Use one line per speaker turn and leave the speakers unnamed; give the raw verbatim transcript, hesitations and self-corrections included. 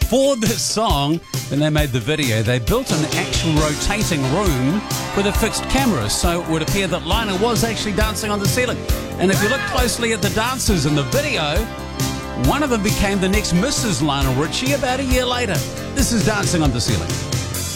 For this song, when they made the video, they built an actual rotating room with a fixed camera, so it would appear that Lionel was actually dancing on the ceiling. And if you look closely at the dancers in the video, one of them became the next Missus Lionel Richie about a year later. This is Dancing on the Ceiling.